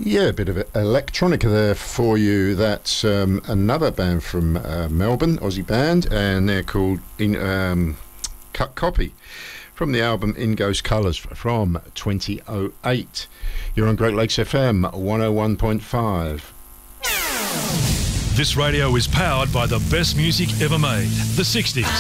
Yeah, a bit of electronica there for you. That's another band from Melbourne, Aussie band, and they're called Cut Copy, from the album In Ghost Colours from 2008. You're on Great Lakes FM 101.5. This radio is powered by the best music ever made, the 60s.